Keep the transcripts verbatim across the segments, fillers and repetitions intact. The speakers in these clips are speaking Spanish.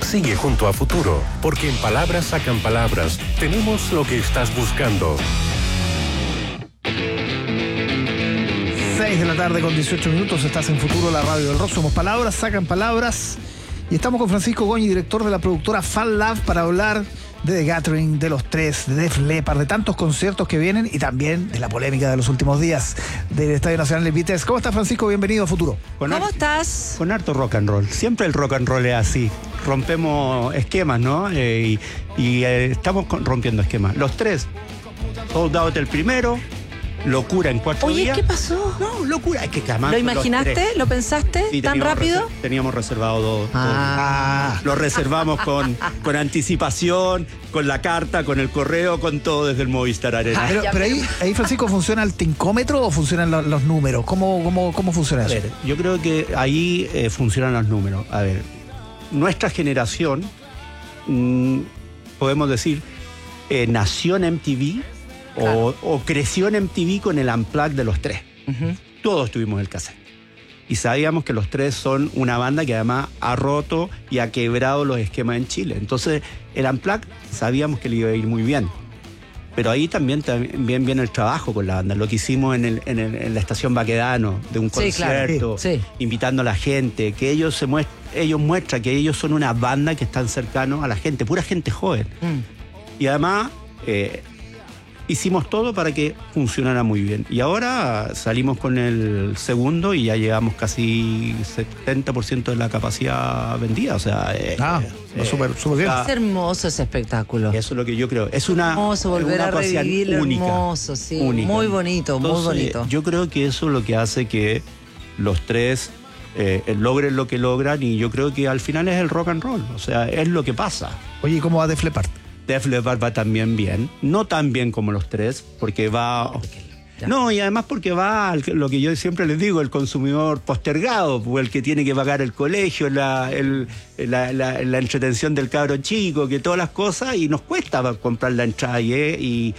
Sigue junto a Futuro, porque en Palabras Sacan Palabras tenemos lo que estás buscando. seis de la tarde con dieciocho minutos, estás en Futuro, la radio del rock. Somos Palabras Sacan Palabras y estamos con Francisco Goñi, director de la productora Fan Lab, para hablar de The Gathering, de Los Tres, de Def Leppard, de tantos conciertos que vienen y también de la polémica de los últimos días del Estadio Nacional de Vitesse. ¿Cómo estás, Francisco? Bienvenido a Futuro. Con ¿Cómo harto, estás? Con harto rock and roll. Siempre el rock and roll es así. Rompemos esquemas, ¿no? Eh, y y eh, estamos con, rompiendo esquemas. Los Tres, Sold Out el primero, Locura en cuatro Oye, días. ¿qué pasó? No, Locura, es que jamás. ¿Lo imaginaste? ¿Lo pensaste Sí, tan teníamos rápido? reser- teníamos reservado dos. Ah. dos. Lo reservamos con, con anticipación, con la carta, con el correo, con todo desde el Movistar Arena. Ah, pero, ya, pero pero- ahí, ahí, Francisco, ¿funciona el tincómetro o funcionan los, los números? ¿Cómo, cómo, cómo funciona A eso? ver, yo creo que ahí eh, funcionan los números. A ver, nuestra generación, mmm, podemos decir, eh, nació en M T V o, o creció en M T V con el Unplugged de Los Tres. Ujú. Todos tuvimos el cassette. Y sabíamos que Los Tres son una banda que además ha roto y ha quebrado los esquemas en Chile. Entonces, el Unplugged sabíamos que le iba a ir muy bien. Pero ahí también, también viene el trabajo con la banda, lo que hicimos en, el, en, el, en la estación Baquedano, de un Sí, claro. concierto, Sí, sí. invitando a la gente, que ellos se muest- ellos muestran que ellos son una banda que están cercanos a la gente, pura gente joven. Mm. Y además eh, hicimos todo para que funcionara muy bien. Y ahora salimos con el segundo y ya llevamos casi setenta por ciento de la capacidad vendida. O sea, eh, Ah, eh, súper súper bien. ah, Es hermoso ese espectáculo. eso es lo que yo creo. Es una, Hermoso volver una a ocasión revivir lo única, hermoso, sí. única. Muy bonito, muy Entonces, bonito. Yo creo que eso es lo que hace que Los Tres eh, logren lo que logran, y yo creo que al final es el rock and roll. O sea, es lo que pasa. Oye, ¿y cómo va Def Leppard? Def Leppard va también bien, no tan bien como Los Tres, porque va... Ya. No, y además porque va al- lo que yo siempre les digo, el consumidor postergado, pues, el que tiene que pagar el colegio, la, el- la, la- la entretención del cabro chico, que todas las cosas, y nos cuesta comprar la entrada. ¿eh? Y,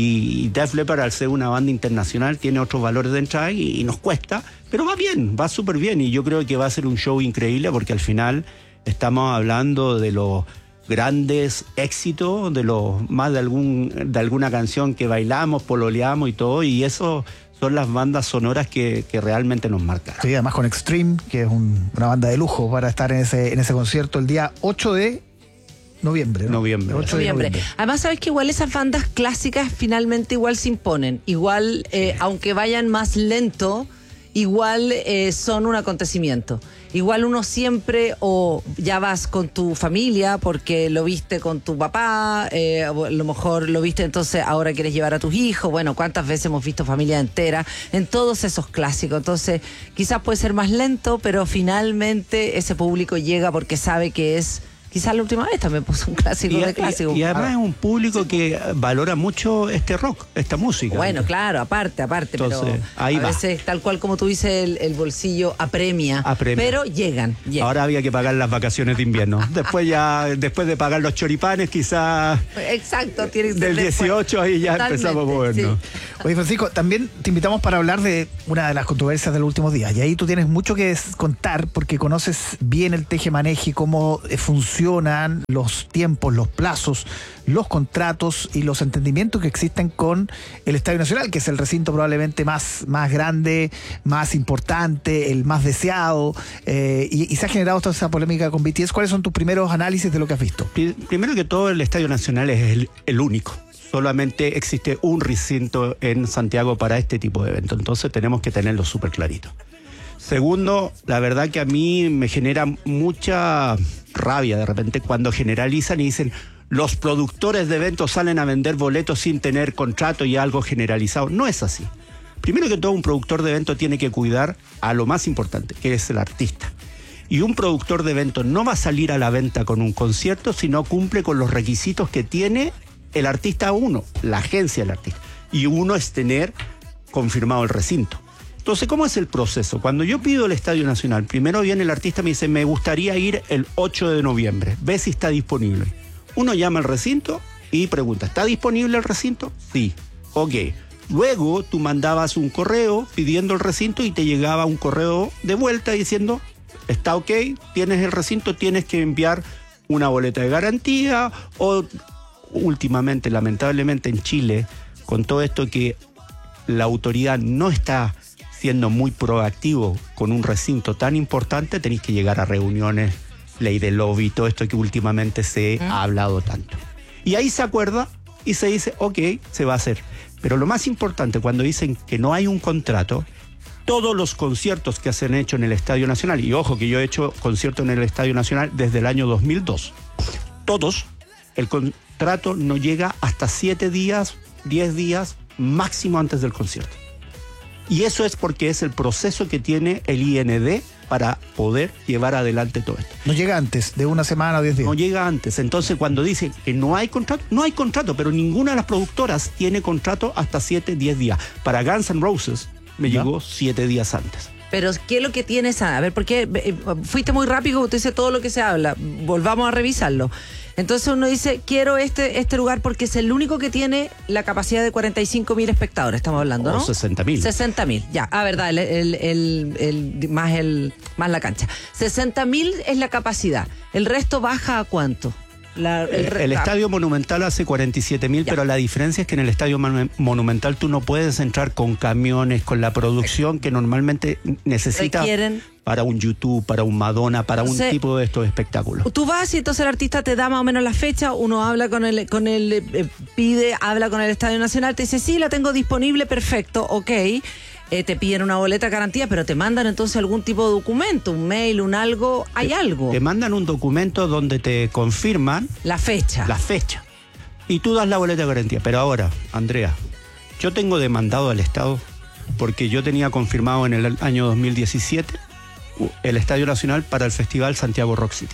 y Def Leppard, al ser una banda internacional, tiene otros valores de entrada y, y nos cuesta, pero va bien, va súper bien, y yo creo que va a ser un show increíble, porque al final estamos hablando de los grandes éxitos, de los más de algún de alguna canción que bailamos, pololeamos y todo, y eso son las bandas sonoras que, que realmente nos marcan. Sí, además con Extreme, que es un- una banda de lujo para estar en ese, en ese concierto el día ocho de noviembre. ¿no? Noviembre. ocho de Noviembre. noviembre. Además, sabes que igual esas bandas clásicas finalmente igual se imponen. Igual, eh, aunque vayan más lento, igual eh, son un acontecimiento. Igual uno siempre, o ya vas con tu familia porque lo viste con tu papá, eh, o a lo mejor lo viste, entonces ahora quieres llevar a tus hijos. Bueno, ¿cuántas veces hemos visto familia entera en todos esos clásicos? Entonces, quizás puede ser más lento, pero finalmente ese público llega porque sabe que es... Quizás la última vez también puso un clásico Y, de clásico. y- y además es un público que valora mucho este rock, esta música. Bueno, claro, aparte, aparte, Entonces, pero ahí a va. veces, tal cual como tú dices, el, el bolsillo apremia, Apremia. pero llegan, llegan. Ahora había que pagar las vacaciones de invierno. Después ya, después de pagar los choripanes, quizás Exacto, tiene que ser del después. dieciocho ahí ya Totalmente, empezamos a movernos. sí. Oye, Francisco, también te invitamos para hablar de una de las controversias de los últimos días. Y ahí tú tienes mucho que es- contar porque conoces bien el teje-maneje, cómo eh, funcionan los tiempos, los plazos, los contratos y los entendimientos que existen con el Estadio Nacional, que es el recinto probablemente más, más grande, más importante, el más deseado. Eh, y, y se ha generado toda esa polémica con B T S. ¿Cuáles son tus primeros análisis de lo que has visto? Pri- Primero que todo, el Estadio Nacional es el, el único. Solamente existe un recinto en Santiago para este tipo de evento. Entonces tenemos que tenerlo súper clarito. Segundo, la verdad que a mí me genera mucha rabia de repente cuando generalizan y dicen los productores de eventos salen a vender boletos sin tener contrato y algo generalizado. No es así. Primero que todo, un productor de evento tiene que cuidar a lo más importante, que es el artista. Y un productor de evento no va a salir a la venta con un concierto si no cumple con los requisitos que tiene el artista uno, la agencia del artista. Y uno es tener confirmado el recinto. Entonces, ¿cómo es el proceso? Cuando yo pido el Estadio Nacional, primero viene el artista y me dice, me gustaría ir el ocho de noviembre, ve si está disponible. Uno llama al recinto y pregunta, ¿está disponible el recinto? Sí. Ok. Luego tú mandabas un correo pidiendo el recinto y te llegaba un correo de vuelta diciendo, está ok, tienes el recinto, tienes que enviar una boleta de garantía o últimamente, lamentablemente en Chile, con todo esto que la autoridad no está siendo muy proactivo con un recinto tan importante, tenéis que llegar a reuniones, ley de lobby, todo esto que últimamente se ¿Mm? ha hablado tanto. Y ahí se acuerda y se dice, ok, se va a hacer. Pero lo más importante, cuando dicen que no hay un contrato, todos los conciertos que se han hecho en el Estadio Nacional, y ojo que yo he hecho conciertos en el Estadio Nacional desde el año dos mil dos, todos, el contrato no llega hasta siete días, diez días máximo antes del concierto. Y eso es porque es el proceso que tiene el I N D para poder llevar adelante todo esto. No llega antes, de una semana o diez días. No llega antes. Entonces, cuando dicen que no hay contrato, no hay contrato, pero ninguna de las productoras tiene contrato hasta siete, diez días. Para Guns N' Roses me ¿no? llegó siete días antes. Pero, ¿qué es lo que tienes? A ver, porque eh, fuiste muy rápido, usted dice todo lo que se habla. Volvamos a revisarlo. Entonces uno dice, quiero este, este lugar porque es el único que tiene la capacidad de cuarenta y cinco mil espectadores, estamos hablando, ¿no? O sesenta mil. sesenta mil, ya. Ah, verdad, el, el, el, el, más, el, más la cancha. sesenta mil es la capacidad. ¿El resto baja a cuánto? La, el, el, el Estadio Monumental hace cuarenta y siete mil, pero la diferencia es que en el Estadio Monumental tú no puedes entrar con camiones, con la producción que normalmente necesitas para un YouTube, para un Madonna, para entonces, un tipo de estos espectáculos. Tú vas y entonces el artista te da más o menos la fecha, uno habla con el, con el eh, pide, habla con el Estadio Nacional, te dice, sí, la tengo disponible, perfecto, ok. Eh, te piden una boleta de garantía, pero te mandan entonces algún tipo de documento, un mail, un algo, hay te, algo. Te mandan un documento donde te confirman la fecha. La fecha. Y tú das la boleta de garantía. Pero ahora, Andrea, yo tengo demandado al Estado porque yo tenía confirmado en el año dos mil diecisiete el Estadio Nacional para el Festival Santiago Rock City.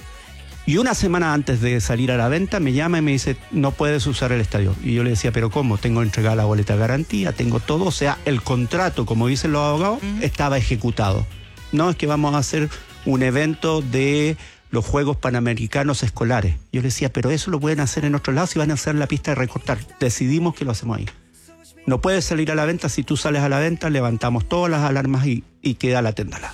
Y una semana antes de salir a la venta me llama y me dice, no puedes usar el estadio. Y yo le decía, pero ¿cómo? Tengo entregada la boleta de garantía, tengo todo. O sea, el contrato, como dicen los abogados, uh-huh. estaba ejecutado. No es que vamos a hacer un evento de los Juegos Panamericanos Escolares. Yo le decía, pero eso lo pueden hacer en otros lados y van a hacer la pista de recortar. Decidimos que lo hacemos ahí. No puedes salir a la venta. Si tú sales a la venta, levantamos todas las alarmas y, y queda la tendala.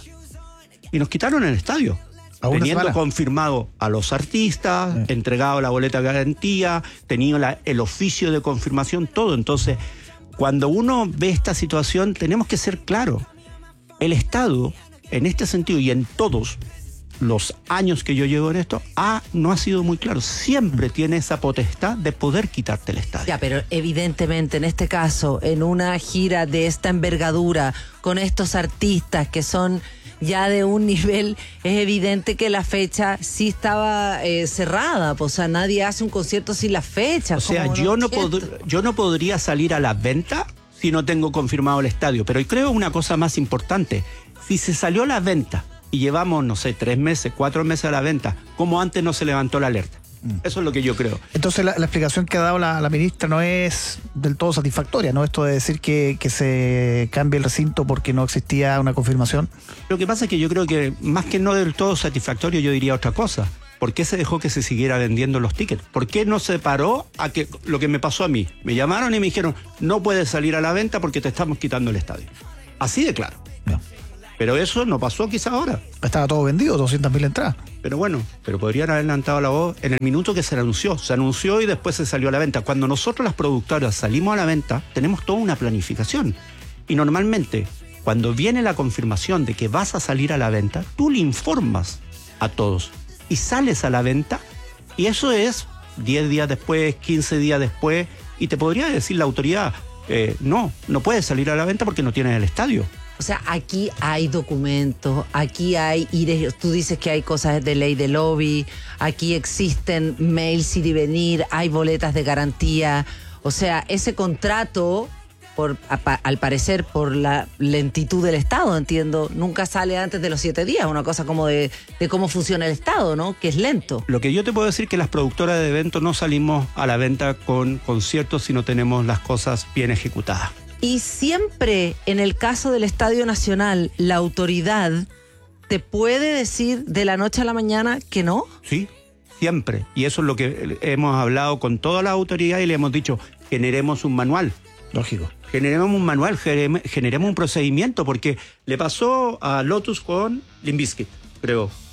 Y nos quitaron el estadio. Teniendo confirmado a los artistas, sí. entregado la boleta de garantía, tenido la, el oficio de confirmación, todo. Entonces, cuando uno ve esta situación, tenemos que ser claros. El Estado, en este sentido y en todos los años que yo llevo en esto, ha, no ha sido muy claro. Siempre tiene esa potestad de poder quitarte el estadio. Ya, pero evidentemente en este caso, en una gira de esta envergadura, con estos artistas que son ya de un nivel, es evidente que la fecha sí estaba eh, cerrada, pues, o sea, nadie hace un concierto sin la fecha. O sea, yo no, pod- yo no podría salir a la venta si no tengo confirmado el estadio, pero creo una cosa más importante, si se salió a la venta y llevamos, no sé, tres meses, cuatro meses a la venta, ¿cómo antes no se levantó la alerta? Eso es lo que yo creo. Entonces la, la explicación que ha dado la, la ministra no es del todo satisfactoria, ¿no? Esto de decir que, que se cambie el recinto porque no existía una confirmación. Lo que pasa es que yo creo que más que no del todo satisfactorio, yo diría otra cosa. ¿Por qué se dejó que se siguiera vendiendo los tickets? ¿Por qué no se paró a que lo que me pasó a mí? Me llamaron y me dijeron, no puedes salir a la venta porque te estamos quitando el estadio. Así de claro. No. Pero eso no pasó quizá ahora. Estaba todo vendido, doscientas mil entradas. Pero bueno, pero podrían haber levantado la voz en el minuto que se anunció. Se anunció y después se salió a la venta. Cuando nosotros las productoras salimos a la venta, tenemos toda una planificación. Y normalmente, cuando viene la confirmación de que vas a salir a la venta, tú le informas a todos. Y sales a la venta, y eso es diez días después, quince días después, y te podría decir la autoridad, eh, no, no puedes salir a la venta porque no tienes el estadio. O sea, aquí hay documentos, aquí hay, tú dices que hay cosas de ley de lobby, aquí existen mails ir y venir, hay boletas de garantía. O sea, ese contrato, por, a, al parecer por la lentitud del Estado, entiendo, nunca sale antes de los siete días, una cosa como de, de cómo funciona el Estado, ¿no? Que es lento. Lo que yo te puedo decir es que las productoras de eventos no salimos a la venta con conciertos si no tenemos las cosas bien ejecutadas. Y siempre, en el caso del Estadio Nacional, la autoridad te puede decir de la noche a la mañana que no. Sí, siempre. Y eso es lo que hemos hablado con toda la autoridad y le hemos dicho, generemos un manual. Lógico. Generemos un manual, generemos un procedimiento, porque le pasó a Lotus con Limp Bizkit, creo,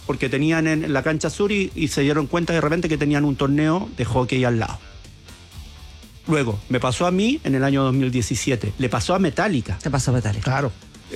porque tenían en la cancha sur y, y se dieron cuenta de repente que tenían un torneo de hockey al lado. Luego, me pasó a mí en el año dos mil diecisiete, le pasó a Metallica. ¿Qué pasó, Metallica? Claro.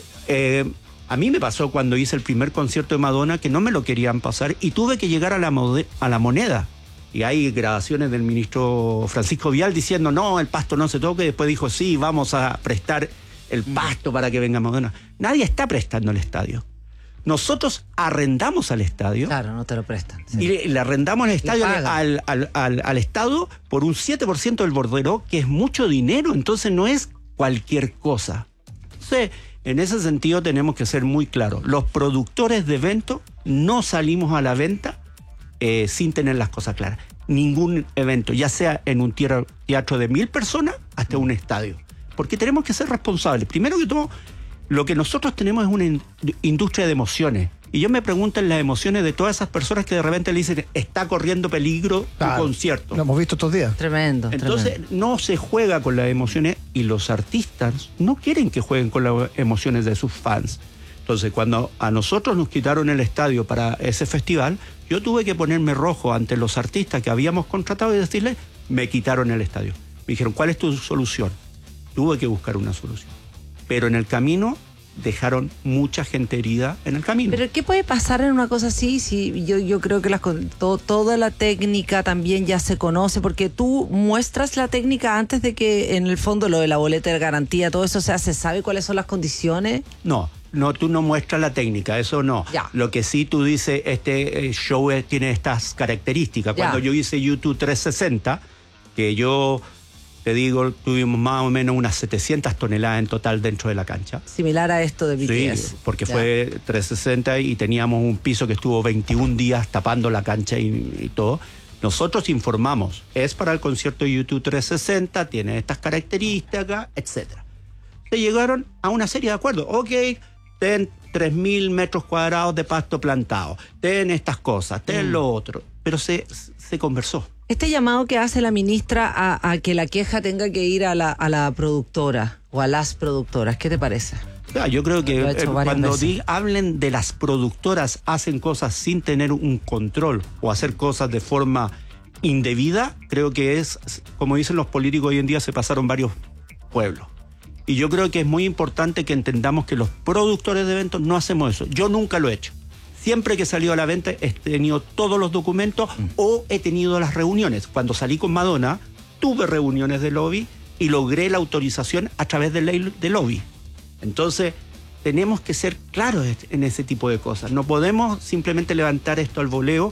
Eh, a mí me pasó cuando hice el primer concierto de Madonna que no me lo querían pasar y tuve que llegar a la, mode- a la moneda. Y hay grabaciones del ministro Francisco Vial diciendo, no, el pasto no se toque. Y después dijo, sí, vamos a prestar el pasto para que venga Madonna. Nadie está prestando el estadio. Nosotros arrendamos al estadio. Claro, no te lo prestan. Sí. Y le, le arrendamos el estadio pagan. al, al, al, al Estado por un siete por ciento del bordero, que es mucho dinero, entonces no es cualquier cosa. Entonces, en ese sentido tenemos que ser muy claros. Los productores de eventos no salimos a la venta eh, sin tener las cosas claras. Ningún evento, ya sea en un teatro de mil personas hasta un estadio. Porque tenemos que ser responsables. Primero que todo, lo que nosotros tenemos es una in- industria de emociones. Y yo me pregunto en las emociones de todas esas personas que de repente le dicen, está corriendo peligro Claro, tu concierto. Lo hemos visto estos días. Tremendo. Entonces tremendo. no se juega con las emociones y los artistas no quieren que jueguen con las emociones de sus fans. Entonces cuando a nosotros nos quitaron el estadio para ese festival, yo tuve que ponerme rojo ante los artistas que habíamos contratado y decirles, me quitaron el estadio. Me dijeron, ¿cuál es tu solución? Tuve que buscar una solución. Pero en el camino dejaron mucha gente herida en el camino. Pero ¿qué puede pasar en una cosa así? Si yo, yo creo que las, con- to- toda la técnica también ya se conoce, porque tú muestras la técnica antes de que en el fondo lo de la boleta de garantía, todo eso, o sea, ¿se sabe cuáles son las condiciones? No, no, tú no muestras la técnica, eso no. Ya. Lo que sí tú dices, este eh, show eh, tiene estas características. Ya. Cuando yo hice YouTube trescientos sesenta, que yo te digo, tuvimos más o menos unas setecientas toneladas en total dentro de la cancha. Similar a esto de B T S. Sí, porque Ya. fue trescientos sesenta y teníamos un piso que estuvo veintiún días tapando la cancha y, y todo. Nosotros informamos, es para el concierto de YouTube trescientos sesenta, tiene estas características, etcétera. Se llegaron a una serie de acuerdos. Ok, ten tres mil metros cuadrados de pasto plantado, ten estas cosas, ten Mm. lo otro. Pero se, se conversó. Este llamado que hace la ministra a, a que la queja tenga que ir a la, a la productora o a las productoras, ¿qué te parece? O sea, yo creo que Lo he hecho eh, varias cuando veces. di- hablen de las productoras hacen cosas sin tener un control o hacer cosas de forma indebida, creo que es, como dicen los políticos hoy en día, se pasaron varios pueblos. Y yo creo que es muy importante que entendamos que los productores de eventos no hacemos eso. Yo nunca lo he hecho. Siempre que he salido a la venta he tenido todos los documentos mm. o he tenido las reuniones. Cuando salí con Madonna, tuve reuniones de lobby y logré la autorización a través de ley de lobby. Entonces, tenemos que ser claros en ese tipo de cosas. No podemos simplemente levantar esto al voleo.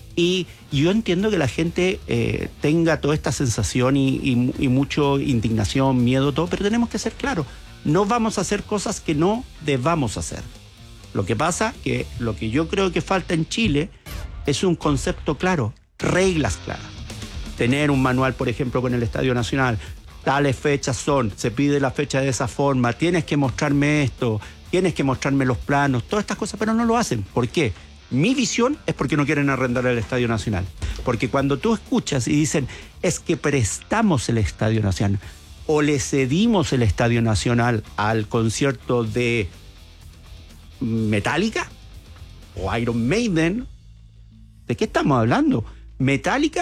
Y yo entiendo que la gente eh, tenga toda esta sensación y, y, y mucho indignación, miedo, todo, pero tenemos que ser claros. No vamos a hacer cosas que no debamos hacer. Lo que pasa que lo que yo creo que falta en Chile es un concepto claro, reglas claras. Tener un manual, por ejemplo, con el Estadio Nacional. Tales fechas son, se pide la fecha de esa forma, tienes que mostrarme esto, tienes que mostrarme los planos, todas estas cosas, pero no lo hacen. ¿Por qué? Mi visión es porque no quieren arrendar el Estadio Nacional. Porque cuando tú escuchas y dicen, es que prestamos el Estadio Nacional o le cedimos el Estadio Nacional al concierto de Metallica o Iron Maiden, ¿de qué estamos hablando? Metallica